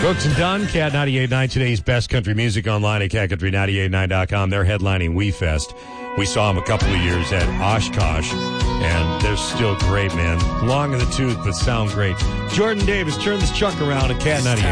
Brooks and Dunn, Cat 98.9, today's best country music online at cat country989.com. They're headlining WeFest. We saw them a couple of years at Oshkosh, and they're still great, man. Long in the tooth, but sound great. Jordan Davis, turn this truck around at Cat 98.